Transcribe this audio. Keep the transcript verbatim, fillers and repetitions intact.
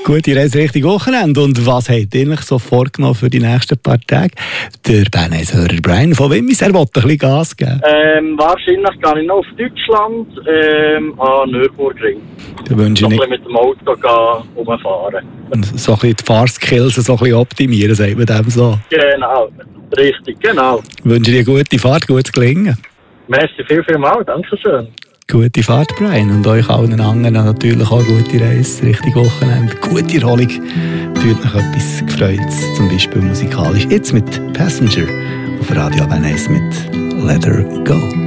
Gute Reise Richtung Wochenende. Und was habt ihr eigentlich so vorgenommen für die nächsten paar Tage? Der Berneiser Brian von Wimmis, er will ein bisschen Gas geben. Ähm, wahrscheinlich gehe ich noch auf Deutschland, ähm, an Nürburgring. Da wünsche ich nicht... mit dem Auto gehen, rumfahren. So ein bisschen die Fahrskills so ein bisschen optimieren, sagt man dem so. Genau, richtig, genau. Ich wünsche dir eine gute Fahrt, gutes Gelingen. Merci viel, viel mal, danke schön. Gute Fahrt, Brian. Und euch allen anderen natürlich auch eine gute Reise Richtung Wochenende. Gute Erholung. Tut noch etwas Gefreutes, zum Beispiel musikalisch. Jetzt mit Passenger auf Radio Berneiss mit Let Her Go.